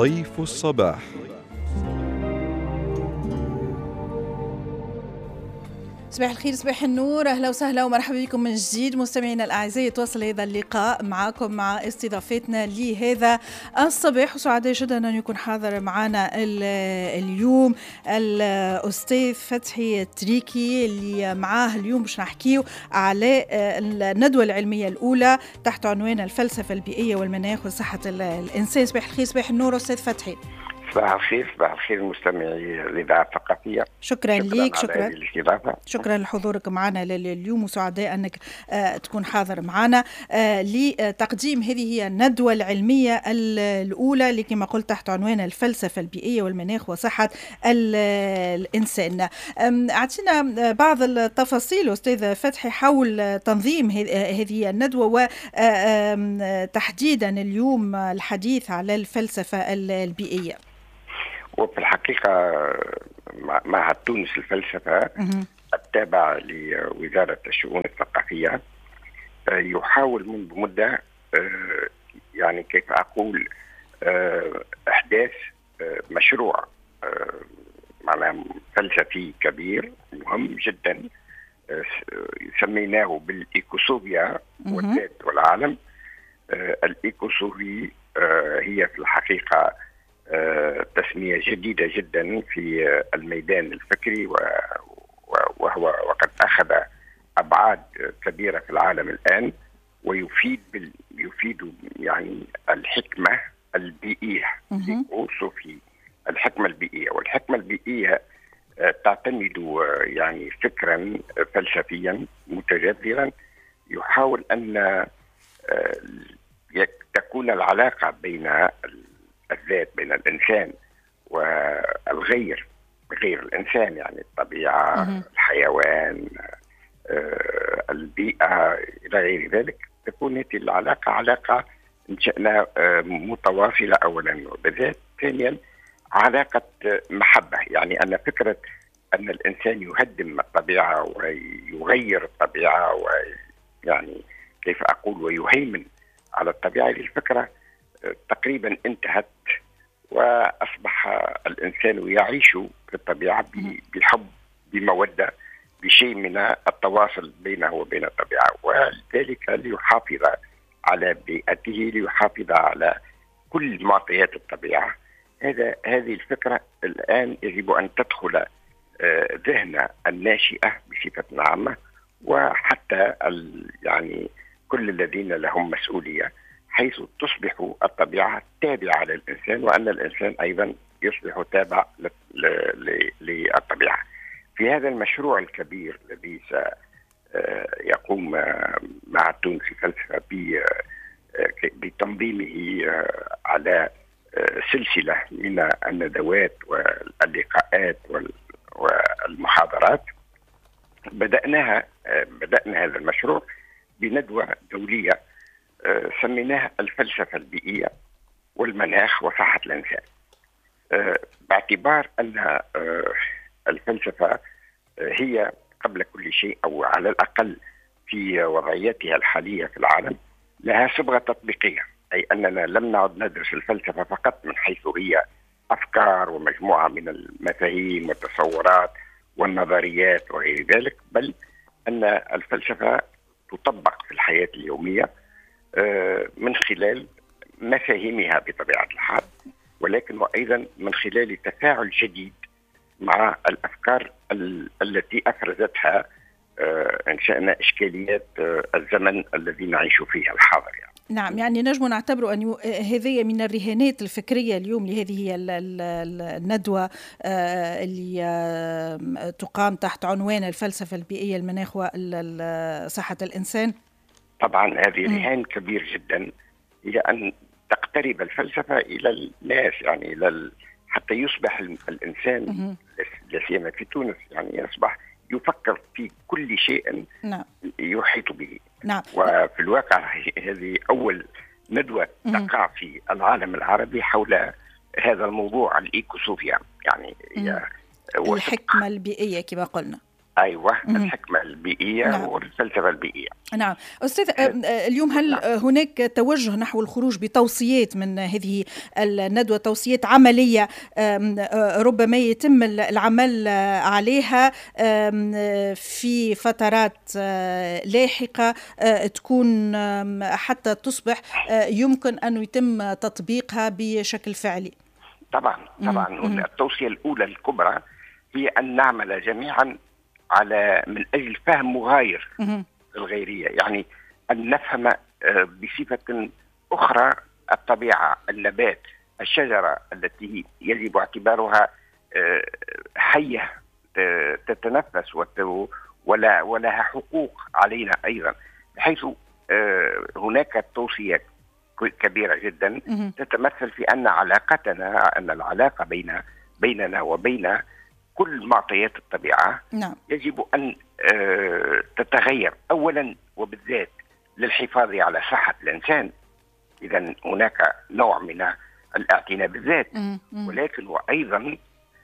ضيف الصباح. صباح الخير، صباح النور، أهلا وسهلا ومرحبا بكم من جديد مستمعينا الأعزاء. يتواصل هذا اللقاء معكم مع استضافتنا لهذا الصباح، وسعداء جدا أن يكون حاضر معنا اليوم الأستاذ فتحي التريكي اللي معاه اليوم باش نحكيه على الندوة العلمية الأولى تحت عنوان الفلسفة البيئية والمناخ وصحة الإنسان. صباح الخير، صباح النور أستاذ فتحي. صباح الخير، صباح الخير مستمعي الإذاعة الثقافية. شكرا لك، شكرا لحضورك معنا اليوم، وسعداء أنك تكون حاضر معنا لتقديم هذه هي الندوة العلمية الأولى اللي كما قلت تحت عنوان الفلسفة البيئية والمناخ وصحة الإنسان. أعطينا بعض التفاصيل أستاذ فتحي حول تنظيم هذه الندوة، وتحديدا اليوم الحديث على الفلسفة البيئية. وفي الحقيقة معهد تونس الفلسفة التابع لوزارة الشؤون الثقافية يحاول منذ مدة يعني كيف أقول إحداث مشروع معناه فلسفي كبير مهم جدا سميناه بالإيكوسوفيا والذات والعالم. الإيكوسوفي هي في الحقيقة تسمية جديدة جدا في الميدان الفكري، وقد أخذ أبعاد كبيرة في العالم الآن، ويفيد يعني الحكمة البيئية. في الحكمة البيئية، والحكمة البيئية تعتمد يعني فكرا فلسفيا متجذرا يحاول أن تكون العلاقة بين الذات، بين الإنسان والغير، غير الإنسان يعني الطبيعة، الحيوان، البيئة إلى غير ذلك، تكون هذه العلاقة علاقة إن شئنا متواصلة أولا، وبذات ثانيا علاقة محبة. يعني أن فكرة أن الإنسان يهدم الطبيعة ويغير الطبيعة ويعني كيف أقول ويهيمن على الطبيعة، الفكرة تقريبا انتهت، وأصبح الإنسان يعيش في الطبيعة بحب، بمودة، بشيء من التواصل بينه وبين الطبيعة، وذلك ليحافظ على بيئته، ليحافظ على كل معطيات الطبيعة. هذه الفكرة الآن يجب أن تدخل ذهن الناشئة بصفة عامة، وحتى يعني كل الذين لهم مسؤولية، حيث تصبح الطبيعة تابعة للإنسان، وأن الإنسان أيضا يصبح تابع للطبيعة. في هذا المشروع الكبير الذي سيقوم مع تونس الفلسفة بتنظيمه على سلسلة من الندوات واللقاءات والمحاضرات، بدأنا هذا المشروع بندوة دولية سميناها الفلسفة البيئية والمناخ وصحة الإنسان، باعتبار أن الفلسفة هي قبل كل شيء، أو على الأقل في وضعيتها الحالية في العالم، لها صبغة تطبيقية. أي أننا لم نعد ندرس الفلسفة فقط من حيث هي أفكار ومجموعة من المفاهيم والتصورات والنظريات وغير ذلك، بل أن الفلسفة تطبق في الحياة اليومية من خلال مفاهيمها بطبيعة الحال، ولكن وأيضا من خلال تفاعل جديد مع الأفكار التي أفرزتها إن شأن إشكاليات الزمن الذي نعيش فيه الحاضر يعني. نعم، يعني نجم نعتبر أن هذه من الرهانات الفكرية اليوم لهذه هي الندوة اللي تقام تحت عنوان الفلسفة البيئية المناخ وصحة الإنسان. طبعا هذه رهان كبير جدا، هي أن تقترب الفلسفة إلى الناس، يعني حتى يصبح الإنسان لا سيما في تونس يعني يصبح يفكر في كل شيء يحيط به. وفي الواقع هذه أول ندوة تقع في العالم العربي حول هذا الموضوع الإيكوسوفيا، يعني الحكمة البيئية كما قلنا. أيوة، الحكمة البيئية. نعم. والفلسفة البيئية. نعم أستاذ، اليوم هل نعم. هناك توجه نحو الخروج بتوصيات من هذه الندوة، توصيات عملية ربما يتم العمل عليها في فترات لاحقة، تكون حتى تصبح يمكن أن يتم تطبيقها بشكل فعلي؟ طبعا التوصية الأولى الكبرى هي أن نعمل جميعا من أجل فهم مغاير الغيرية، يعني أن نفهم بصفة أخرى الطبيعة، النبات، الشجرة التي يجب اعتبارها حية تتنفس ولها حقوق علينا أيضا، بحيث هناك توصية كبيرة جدا تتمثل في أن العلاقة بيننا وبين كل معطيات الطبيعة نعم. يجب أن تتغير أولا وبالذات للحفاظ على صحة الإنسان. إذن هناك نوع من الاعتناء بالذات، ولكن وأيضا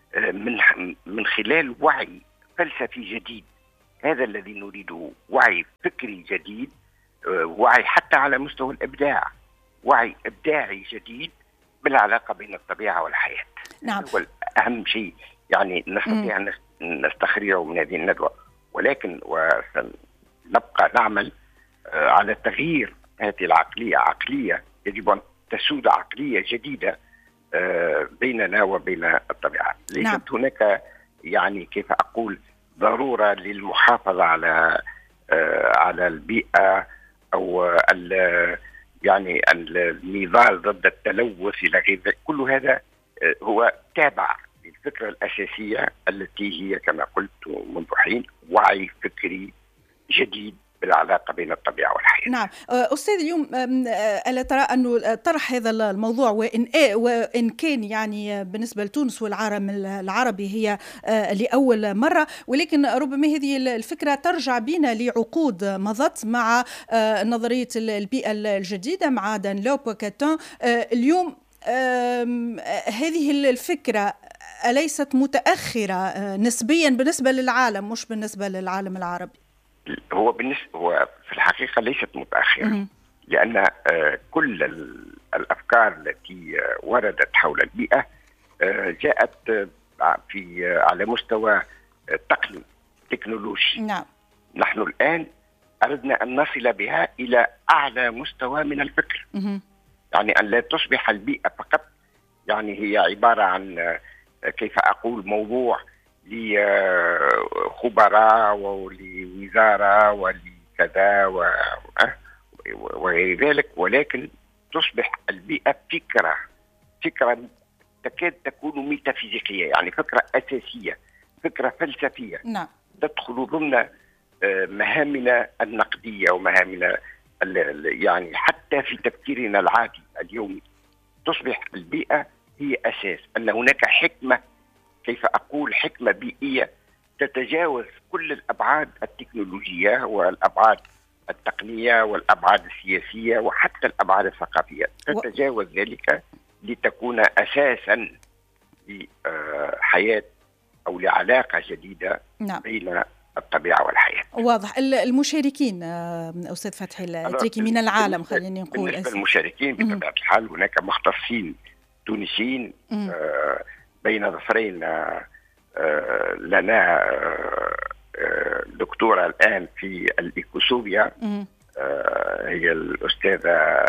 من خلال وعي فلسفي جديد. هذا الذي نريده، وعي فكري جديد، وعي حتى على مستوى الإبداع، وعي إبداعي جديد بالعلاقة بين الطبيعة والحياة. نعم. هو أهم شيء يعني نستطيع أن نستخرجه من هذه الندوة، ولكن وسنبقى نعمل على تغيير هذه العقلية. عقلية يجب أن تسود عقلية جديدة بيننا وبين الطبيعة. ليست نعم. هناك يعني كيف أقول ضرورة للمحافظة على البيئة أو يعني النضال ضد التلوث إلى غير ذلك. كل هذا هو تابع للفكرة الأساسية التي هي كما قلت منذ حين وعي فكري جديد بالعلاقة بين الطبيعة والحياة. نعم أستاذ، اليوم ألا ترى أنه طرح هذا الموضوع وإن كان يعني بالنسبة لتونس والعالم العربي هي لأول مرة، ولكن ربما هذه الفكرة ترجع بنا لعقود مضت مع نظرية البيئة الجديدة مع دانلوب وكاتون. اليوم هذه الفكرة أليست متأخرة نسبيا بالنسبة للعالم، مش بالنسبة للعالم العربي؟ هو في الحقيقة ليست متأخرة، لأن كل الأفكار التي وردت حول البيئة جاءت على مستوى تكنولوجي. نعم. نحن الآن أردنا أن نصل بها إلى أعلى مستوى من الفكر. يعني أن لا تصبح البيئة فقط يعني هي عبارة عن كيف أقول موضوع لخبراء ولوزارة ولكذا وغير ذلك، ولكن تصبح البيئة فكرة تكاد تكون ميتافيزيقية، يعني فكرة أساسية، فكرة فلسفية. نعم. تدخل ضمن مهامنا النقدية ومهامنا يعني حتى في تفكيرنا العادي اليومي. تصبح البيئة هي أساس، أن هناك حكمة، كيف أقول حكمة بيئية تتجاوز كل الأبعاد التكنولوجية والأبعاد التقنية والأبعاد السياسية وحتى الأبعاد الثقافية، تتجاوز ذلك لتكون أساسا لحياة أو لعلاقة جديدة نعم. بين الطبيعة والحياة. واضح. المشاركين أستاذ فتحي التركي من العالم، خليني نقول بالنسبة للمشاركين بطبيعة الحال هناك مختصين تونسيين بين ظفرين لنا دكتورة الآن في الإيكوسوفيا، هي الأستاذة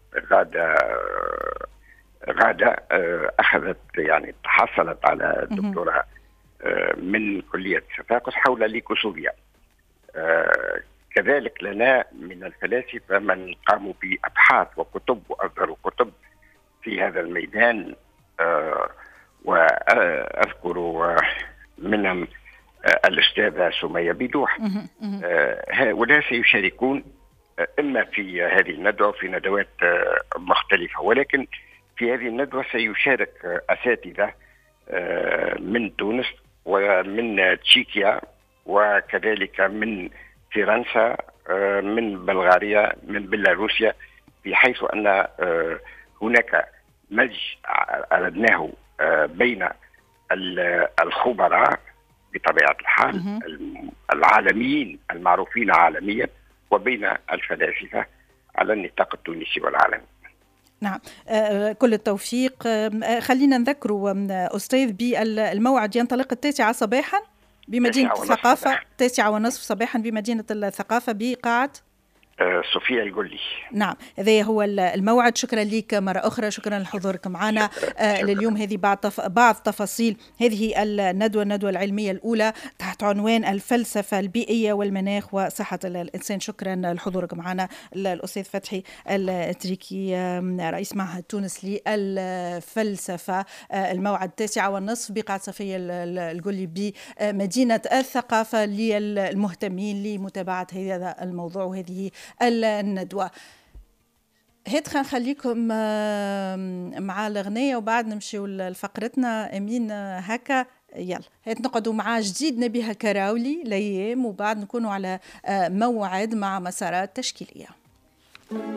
غادة أخذت يعني تحصلت على دكتوراه من كلية صفاقس حول الإيكوسوفيا. كذلك لنا من الفلاسفة من قاموا بأبحاث وكتب وأصدروا كتب في هذا الميدان، وأذكر منهم الأستاذة سمية بيدوح. هؤلاء سيشاركون إما في هذه الندوة وفي ندوات مختلفة، ولكن في هذه الندوة سيشارك أساتذة من تونس ومن تشيكيا وكذلك من فرنسا، من بلغاريا، من بيلاروسيا، بحيث أن هناك مزج أردناه بين الخبراء بطبيعة الحال العالميين المعروفين عالميا وبين الفلاسفة على النطاق التونسي والعالمي. نعم، كل التوفيق. خلينا نذكروا أستاذ بالموعد ينطلق 9 صباحا بمدينة الثقافة، 9:30 صباحا بمدينة الثقافة بقاعة صوفيا القلي. نعم، هذا هو الموعد. شكرا لك مرة أخرى، شكرا لحضورك معنا لليوم. هذه بعض تفاصيل هذه الندوة العلمية الأولى تحت عنوان الفلسفة البيئية والمناخ وصحة الإنسان. شكرا لحضورك معنا الأستاذ فتحي التريكي، رئيس معهد تونس للفلسفة. الموعد 9:30 بقاعة صفية القلي بمدينة الثقافة للمهتمين لمتابعة هذا الموضوع وهذه الندوة. هيت خليكم مع الأغنية وبعد نمشيو لفقرتنا. أمين هكا يلا هيت نقعدوا مع جديد نبيها كراولي ليام وبعد نكونوا على موعد مع مسارات تشكيلية.